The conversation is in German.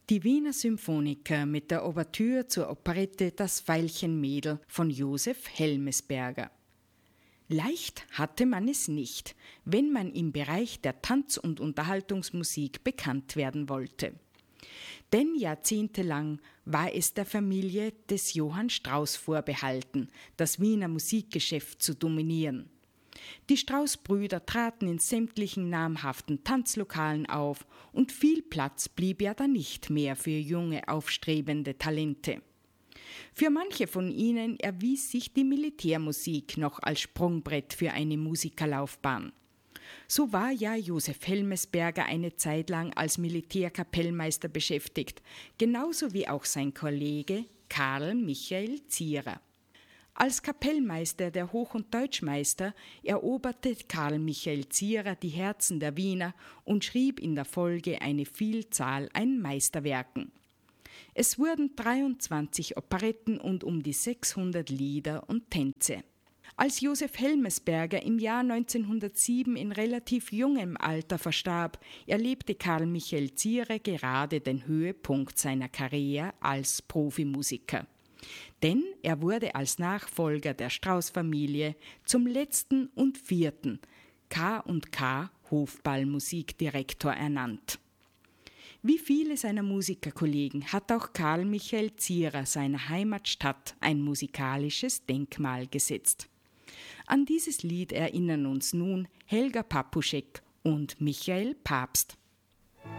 Die Wiener Symphoniker mit der Ouvertüre zur Operette Das Veilchenmädel von Josef Helmesberger. Leicht hatte man es nicht, wenn man im Bereich der Tanz- und Unterhaltungsmusik bekannt werden wollte. Denn jahrzehntelang war es der Familie des Johann Strauss vorbehalten, das Wiener Musikgeschäft zu dominieren. Die Strauss-Brüder traten in sämtlichen namhaften Tanzlokalen auf und viel Platz blieb ja dann nicht mehr für junge, aufstrebende Talente. Für manche von ihnen erwies sich die Militärmusik noch als Sprungbrett für eine Musikerlaufbahn. So war ja Josef Helmesberger eine Zeit lang als Militärkapellmeister beschäftigt, genauso wie auch sein Kollege Karl Michael Zierer. Als Kapellmeister der Hoch- und Deutschmeister eroberte Karl Michael Zierer die Herzen der Wiener und schrieb in der Folge eine Vielzahl an Meisterwerken. Es wurden 23 Operetten und um die 600 Lieder und Tänze. Als Josef Helmesberger im Jahr 1907 in relativ jungem Alter verstarb, erlebte Karl Michael Zierer gerade den Höhepunkt seiner Karriere als Profimusiker. Denn er wurde als Nachfolger der Strauss-Familie zum letzten und vierten K&K Hofballmusikdirektor ernannt. Wie viele seiner Musikerkollegen hat auch Karl Michael Zierer seiner Heimatstadt ein musikalisches Denkmal gesetzt. An dieses Lied erinnern uns nun Helga Papuschek und Michael Pabst.